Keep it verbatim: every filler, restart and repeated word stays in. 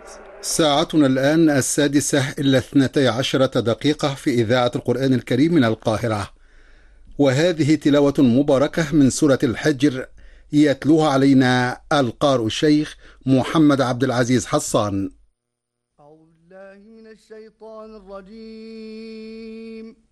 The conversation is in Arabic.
ساعتنا الآن السادسة إلا اثنتي عشرة دقيقة في إذاعة القرآن الكريم من القاهرة، وهذه تلاوة مباركة من سورة الحجر يتلوها علينا القارئ الشيخ محمد عبد العزيز حصان. أعوذ بالله من الشيطان الرجيم.